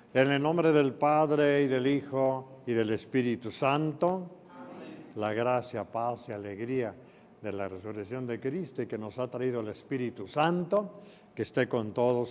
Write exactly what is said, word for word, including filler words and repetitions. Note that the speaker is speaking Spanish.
En el nombre del Padre, y del Hijo, y del Espíritu Santo, amén. La gracia, paz y alegría de la resurrección de Cristo y que nos ha traído el Espíritu Santo, que esté con todos